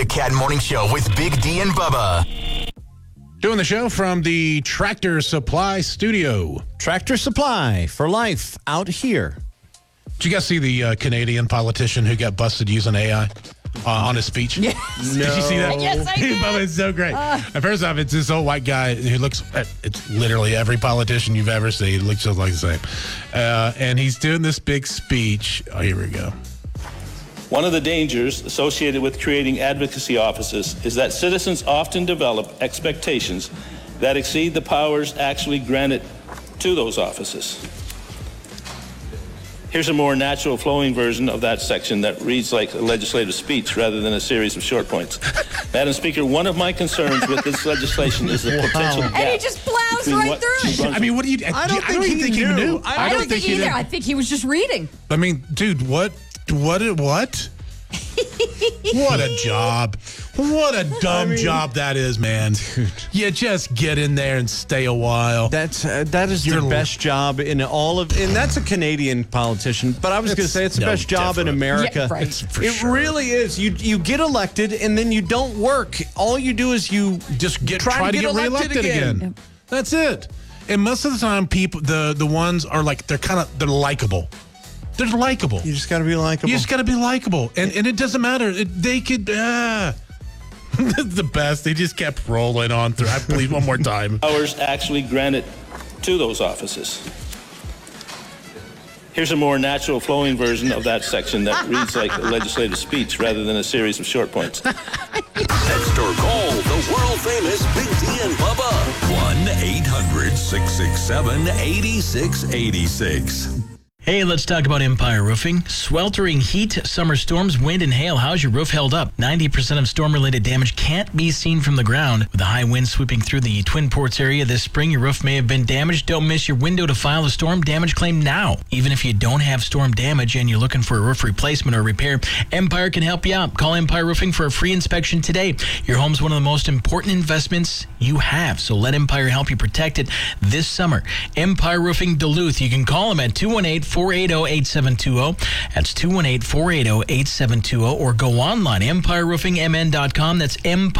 The Cat Morning Show with Big D and Bubba. Doing the show from the Tractor Supply studio. Tractor Supply for life out here. Did you guys see the Canadian politician who got busted using AI on his speech? Yes. No. Did you see that? Yes, I did. Bubba, it's so great. First off, it's this old white guy who looks, it's literally every politician you've ever seen. He looks just like the same. And he's doing this big speech. Oh, here we go. One of the dangers associated with creating advocacy offices is that citizens often develop expectations that exceed the powers actually granted to those offices. Here's a more natural flowing version of that section that reads like a legislative speech rather than a series of short points. Madam Speaker, one of my concerns with this legislation is the potential gap. And he just plows right through it. I mean, what do you... I don't even think he knew. I don't think either. I think he was just reading. I mean, dude, what? What a job. What a dumb job that is, man. Dude. You just get in there and stay a while. That is the best job in all of, and that's a Canadian politician, but I was going to say it's the best job in America. Yeah, right. It really is. You get elected and then you don't work. All you do is you just try to get reelected again. Yep. That's it. And most of the time, people, the ones are like, they're likable. They're likable. You just got to be likable. You just got to be likable. And it doesn't matter. They could... the best. They just kept rolling on through. I plead one more time. Powers actually granted to those offices. Here's a more natural flowing version of that section that reads like a legislative speech rather than a series of short points. Text or call the world-famous Big D and Bubba. 1-800-667-8686. Hey, let's talk about Empire Roofing. Sweltering heat, summer storms, wind, and hail. How's your roof held up? 90% of storm-related damage can't be seen from the ground. With the high wind sweeping through the Twin Ports area this spring, your roof may have been damaged. Don't miss your window to file a storm damage claim now. Even if you don't have storm damage and you're looking for a roof replacement or repair, Empire can help you out. Call Empire Roofing for a free inspection today. Your home's one of the most important investments you have, so let Empire help you protect it this summer. Empire Roofing Duluth. You can call them at 218-480-8720. That's 218-480-8720, or go online, empireroofingmn.com. That's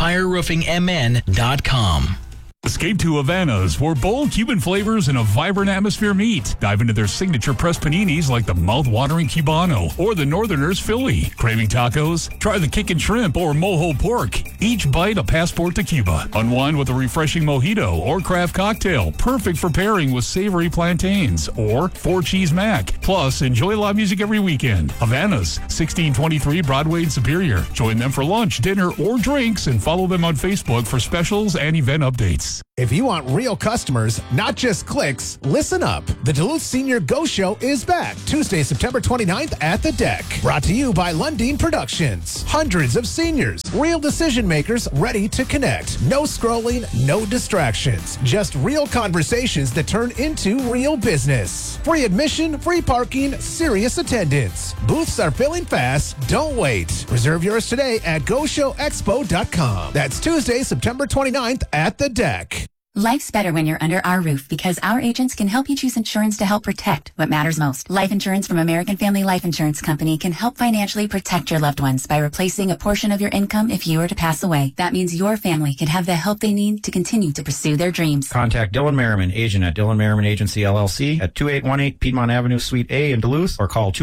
empireroofingmn.com. Escape to Havana's, where bold Cuban flavors and a vibrant atmosphere meet. Dive into their signature pressed paninis like the mouth-watering Cubano or the Northerners Philly. Craving tacos? Try the kickin' shrimp or mojo pork. Each bite a passport to Cuba. Unwind with a refreshing mojito or craft cocktail, perfect for pairing with savory plantains or 4-cheese mac. Plus, enjoy live music every weekend. Havana's, 1623 Broadway in Superior. Join them for lunch, dinner, or drinks, and follow them on Facebook for specials and event updates. If you want real customers, not just clicks, listen up. The Duluth Senior Go Show is back Tuesday, September 29th at the Deck. Brought to you by Lundin Productions. Hundreds of seniors, real decision makers ready to connect. No scrolling, no distractions. Just real conversations that turn into real business. Free admission, free parking, serious attendance. Booths are filling fast. Don't wait. Reserve yours today at GoShowExpo.com. That's Tuesday, September 29th at the Deck. Life's better when you're under our roof because our agents can help you choose insurance to help protect what matters most. Life insurance from American Family Life Insurance Company can help financially protect your loved ones by replacing a portion of your income if you were to pass away. That means your family can have the help they need to continue to pursue their dreams. Contact Dylan Merriman, agent at Dylan Merriman Agency, LLC at 2818 Piedmont Avenue, Suite A in Duluth, or call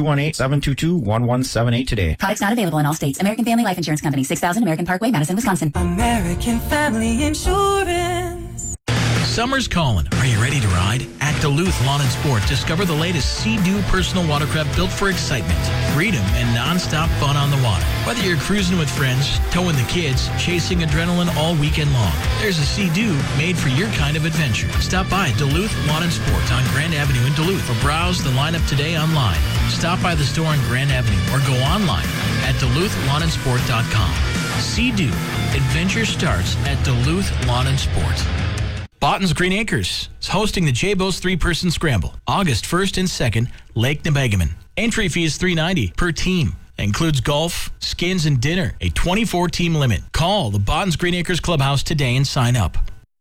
218-722-1178 today. Products not available in all states. American Family Life Insurance Company, 6000 American Parkway, Madison, Wisconsin. American Family Insurance. Summer's calling. Are you ready to ride? At Duluth Lawn and Sport, discover the latest Sea-Doo personal watercraft built for excitement, freedom, and non-stop fun on the water. Whether you're cruising with friends, towing the kids, chasing adrenaline all weekend long, there's a Sea-Doo made for your kind of adventure. Stop by Duluth Lawn and Sport on Grand Avenue in Duluth, or browse the lineup today online. Stop by the store on Grand Avenue or go online at DuluthLawnandSport.com. Sea-Doo. Adventure starts at Duluth Lawn and Sport. Botton's Green Acres is hosting the J-Bo's 3-person scramble, August 1st and 2nd, Lake Nebegaman. Entry fee is $3.90 per team. Includes golf, skins, and dinner. A 24-team limit. Call the Botton's Green Acres Clubhouse today and sign up.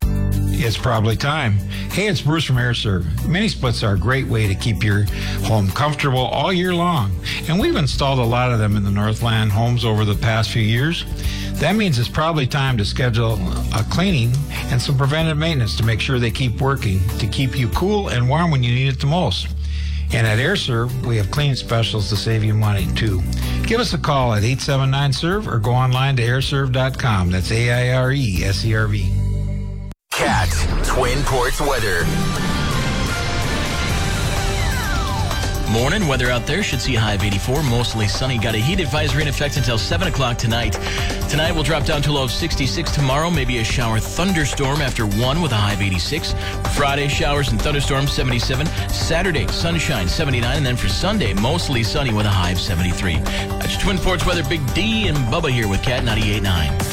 It's probably time. Hey, it's Bruce from AirServe. Mini splits are a great way to keep your home comfortable all year long. And we've installed a lot of them in the Northland homes over the past few years. That means it's probably time to schedule a cleaning and some preventive maintenance to make sure they keep working to keep you cool and warm when you need it the most. And at AirServe, we have cleaning specials to save you money, too. Give us a call at 879-SERVE or go online to airserve.com. That's AIRESERV. Cat Twin Ports weather. Morning weather out there should see a high of 84, mostly sunny. Got a heat advisory in effect until 7 o'clock tonight. Tonight we'll drop down to a low of 66. Tomorrow, maybe a shower thunderstorm after 1 with a high of 86. Friday, showers and thunderstorms, 77. Saturday, sunshine, 79. And then for Sunday, mostly sunny with a high of 73. That's your Twin Ports weather. Big D and Bubba here with Cat 98.9.